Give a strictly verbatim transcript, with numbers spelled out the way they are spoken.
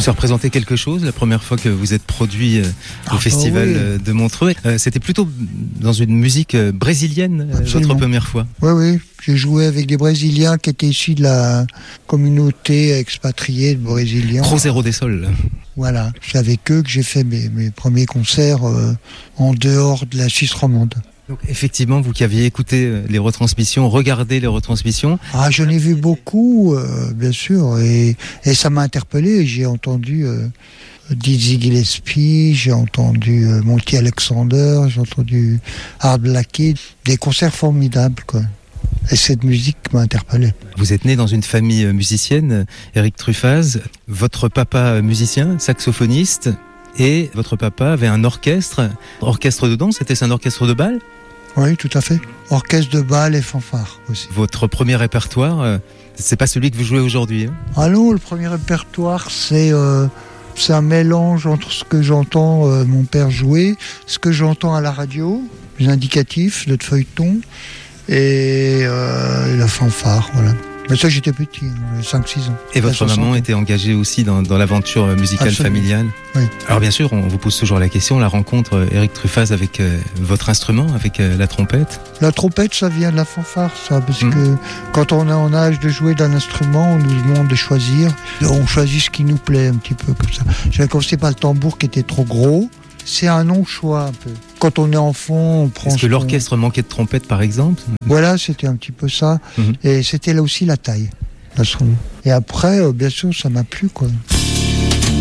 Ça représentait quelque chose la première fois que vous êtes produit euh, au ah, festival bah oui. euh, de Montreux. Euh, c'était plutôt dans une musique euh, brésilienne euh, votre première fois. Oui, oui. J'ai joué avec des Brésiliens qui étaient issus de la communauté expatriée de Brésiliens. Cruzeiro des Sols. Voilà. C'est avec eux que j'ai fait mes, mes premiers concerts euh, en dehors de la Suisse romande. Donc effectivement, vous qui aviez écouté les retransmissions, regardé les retransmissions. Ah, j'en ai vu beaucoup, euh, bien sûr, et, et ça m'a interpellé. J'ai entendu euh, Dizzy Gillespie, j'ai entendu euh, Monty Alexander, j'ai entendu Art Blakey, des concerts formidables, quoi. Et cette musique m'a interpellé. Vous êtes né dans une famille musicienne, Éric Truffaz. Votre papa musicien, saxophoniste, et votre papa avait un orchestre. Orchestre de danse, c'était un orchestre de bal ? Oui, tout à fait. Orchestre de bal et fanfare aussi. Votre premier répertoire, c'est pas celui que vous jouez aujourd'hui, hein ? Ah non, le premier répertoire, c'est, euh, c'est un mélange entre ce que j'entends euh, mon père jouer, ce que j'entends à la radio, les indicatifs, notre feuilleton, et euh, la fanfare, voilà. Mais ça, j'étais petit, cinq six ans. Et votre maman était engagée aussi dans, dans l'aventure musicale Absolument. Familiale. Oui. Alors bien sûr, on vous pose toujours la question, la rencontre Éric Truffaz avec euh, votre instrument, avec euh, la trompette. La trompette, ça vient de la fanfare, ça, parce mmh. que quand on est en âge de jouer d'un instrument, on nous demande de choisir. On choisit ce qui nous plaît, un petit peu comme ça. J'avais commencé par le tambour qui était trop gros. C'est un non-choix un peu. Quand on est enfant, on prend... Est-ce que l'orchestre manquait de trompette, par exemple ? Voilà, c'était un petit peu ça. Mmh. Et c'était là aussi la taille, l'instrument. Et après, euh, bien sûr, ça m'a plu, quoi.